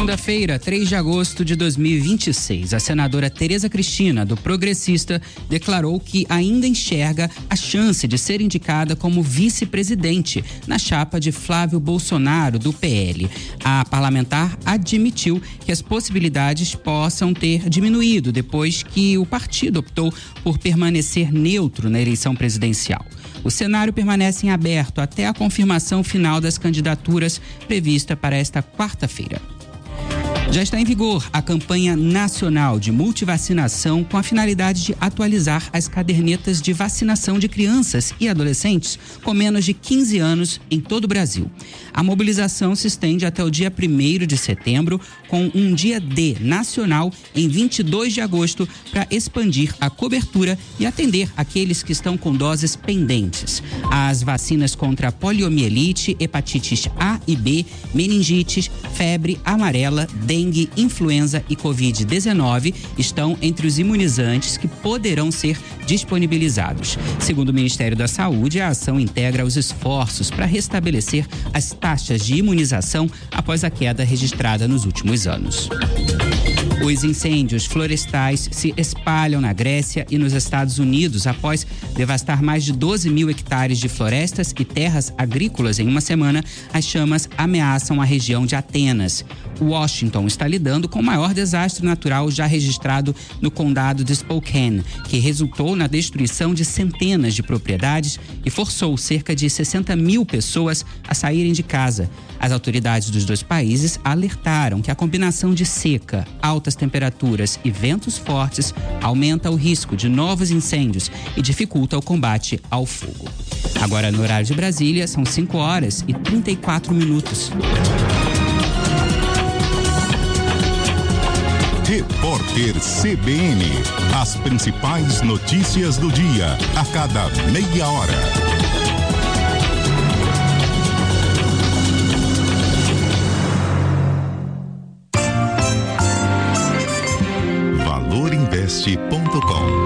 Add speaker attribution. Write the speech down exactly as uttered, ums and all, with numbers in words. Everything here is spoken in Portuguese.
Speaker 1: segunda-feira, três de agosto de dois mil e vinte e seis, a senadora Tereza Cristina, do Progressista, declarou que ainda enxerga a chance de ser indicada como vice-presidente na chapa de Flávio Bolsonaro, do P L. A parlamentar admitiu que as possibilidades possam ter diminuído depois que o partido optou por permanecer neutro na eleição presidencial. O cenário permanece em aberto até a confirmação final das candidaturas prevista para esta quarta-feira. Já está em vigor a campanha nacional de multivacinação com a finalidade de atualizar as cadernetas de vacinação de crianças e adolescentes com menos de quinze anos em todo o Brasil. A mobilização se estende até o dia primeiro de setembro, com um dia D nacional em vinte e dois de agosto para expandir a cobertura e atender aqueles que estão com doses pendentes. As vacinas contra poliomielite, hepatites A e B, meningite, febre amarela, dengue, influenza e covid dezenove estão entre os imunizantes que poderão ser disponibilizados. Segundo o Ministério da Saúde, a ação integra os esforços para restabelecer as taxas de imunização após a queda registrada nos últimos anos. Os incêndios florestais se espalham na Grécia e nos Estados Unidos após devastar mais de doze mil hectares de florestas e terras agrícolas em uma semana. As chamas ameaçam a região de Atenas. Washington está lidando com o maior desastre natural já registrado no condado de Spokane, que resultou na destruição de centenas de propriedades e forçou cerca de sessenta mil pessoas a saírem de casa. As autoridades dos dois países alertaram que a combinação de seca, altas temperaturas e ventos fortes aumenta o risco de novos incêndios e dificulta o combate ao fogo. Agora, no horário de Brasília, são cinco horas e trinta e quatro minutos.
Speaker 2: Repórter C B N. As principais notícias do dia, a cada meia hora. valor investe ponto com